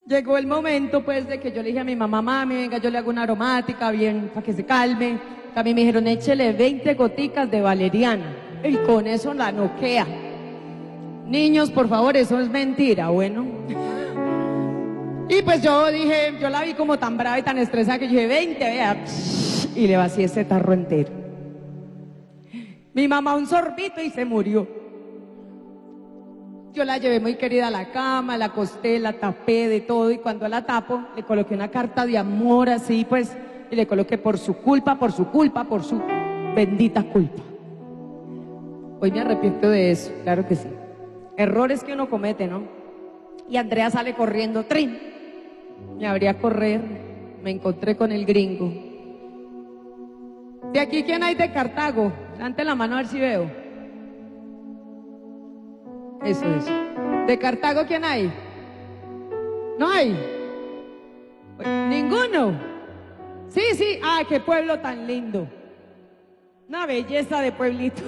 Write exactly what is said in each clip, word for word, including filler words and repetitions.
llegó el momento pues de que yo le dije a mi mamá, mami, venga, yo le hago una aromática bien para que se calme. También me dijeron, échele veinte goticas de valeriana y con eso la noquea. Niños, por favor, eso es mentira, bueno. Y pues yo dije, yo la vi como tan brava y tan estresada que yo dije, veinte, vea, y le vacié ese tarro entero. Mi mamá un sorbito y se murió. Yo la llevé muy querida a la cama, la acosté, la tapé de todo y cuando la tapo le coloqué una carta de amor así pues y le coloqué por su culpa, por su culpa, por su bendita culpa. Hoy me arrepiento de eso, claro que sí. Errores que uno comete, ¿no? Y Andrea sale corriendo, ¡trin! Me abrí a correr, me encontré con el gringo. ¿De aquí quién hay de Cartago? Levante la mano a ver si veo. Eso es. ¿De Cartago quién hay? ¿No hay? ¿Ninguno? Sí, sí. Ah, qué pueblo tan lindo. Una belleza de pueblito.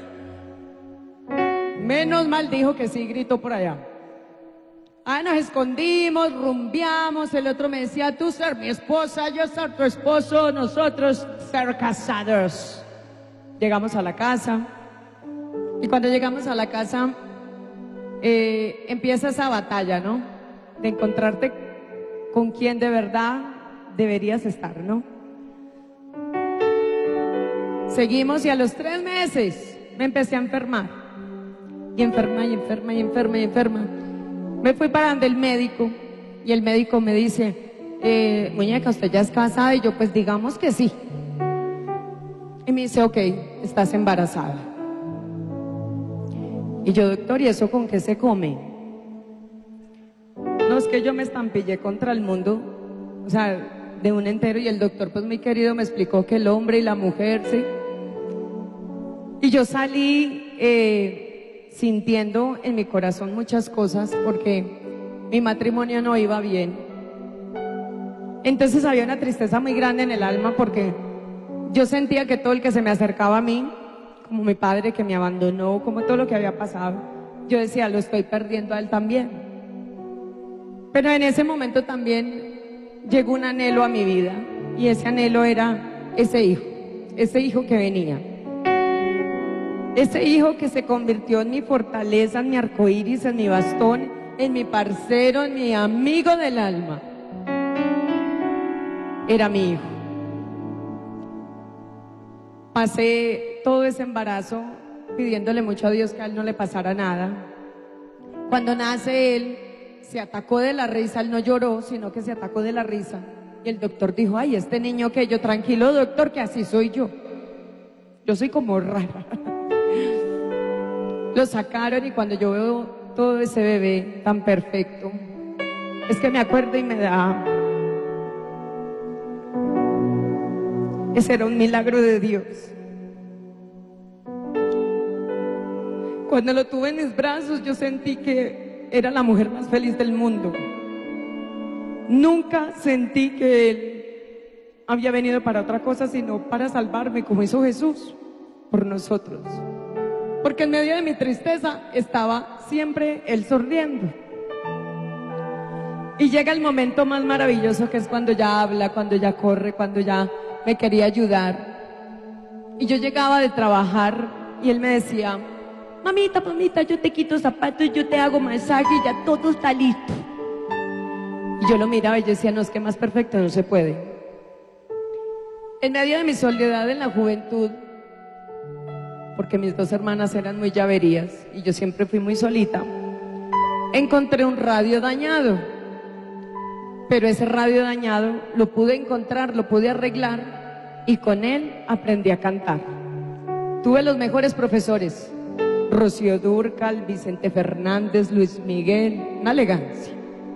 Menos mal dijo que sí, gritó por allá. Ah, nos escondimos, rumbeamos. El otro me decía, tú ser mi esposa, yo ser tu esposo, nosotros ser casados. Llegamos a la casa. Y cuando llegamos a la casa, eh, empieza esa batalla, ¿no? De encontrarte con quien de verdad deberías estar, ¿no? Seguimos y a los tres meses me empecé a enfermar. Y enferma, y enferma, y enferma, y enferma. Me fui para donde el médico y el médico me dice, eh, muñeca, ¿usted ya es casada? Y yo, pues digamos que sí. Y me dice, ok, estás embarazada. Y yo, doctor, ¿y eso con qué se come? No, es que yo me estampillé contra el mundo, o sea, de un entero, y el doctor, pues muy querido, me explicó que el hombre y la mujer, ¿sí? Y yo salí eh, sintiendo en mi corazón muchas cosas porque mi matrimonio no iba bien. Entonces había una tristeza muy grande en el alma porque yo sentía que todo el que se me acercaba a mí, como mi padre que me abandonó, como todo lo que había pasado, yo decía, lo estoy perdiendo a él también. Pero en ese momento también llegó un anhelo a mi vida y ese anhelo era ese hijo, ese hijo que venía. Ese hijo que se convirtió en mi fortaleza, en mi arcoíris, en mi bastón, en mi parcero, en mi amigo del alma. Era mi hijo. Pasé todo ese embarazo pidiéndole mucho a Dios que a él no le pasara nada. Cuando nace él, se atacó de la risa, él no lloró, sino que se atacó de la risa. Y el doctor dijo, ay, este niño que yo, tranquilo doctor, que así soy yo. Yo soy como rara. Lo sacaron y cuando yo veo todo ese bebé tan perfecto, es que me acuerdo y me da... Ese era un milagro de Dios. Cuando lo tuve en mis brazos, yo sentí que era la mujer más feliz del mundo. Nunca sentí que Él había venido para otra cosa, sino para salvarme, como hizo Jesús por nosotros. Porque en medio de mi tristeza estaba siempre Él sonriendo. Y llega el momento más maravilloso, que es cuando ya habla, cuando ya corre, cuando ya me quería ayudar. Y yo llegaba de trabajar y Él me decía, mamita, mamita, yo te quito zapatos, yo te hago masaje y ya todo está listo. Y yo lo miraba y yo decía, no, es que más perfecto no se puede. En medio de mi soledad en la juventud, porque mis dos hermanas eran muy llaverías y yo siempre fui muy solita, encontré un radio dañado. Pero ese radio dañado lo pude encontrar, lo pude arreglar y con él aprendí a cantar. Tuve los mejores profesores, Rocío Dúrcal, Vicente Fernández, Luis Miguel, una elegancia.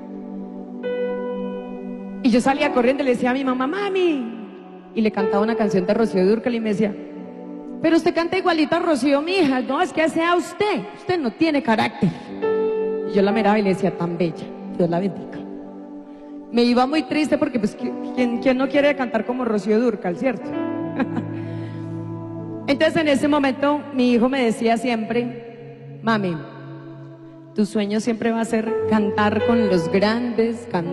Y yo salía corriendo y le decía a mi mamá, mami, y le cantaba una canción de Rocío Dúrcal y me decía, pero usted canta igualito a Rocío, mija. No, es que sea usted, usted no tiene carácter. Y yo la miraba y le decía, tan bella, Dios la bendiga. Me iba muy triste porque pues ¿quién, quién no quiere cantar como Rocío Dúrcal, cierto? Entonces en ese momento mi hijo me decía siempre, mami, tu sueño siempre va a ser cantar con los grandes, cantar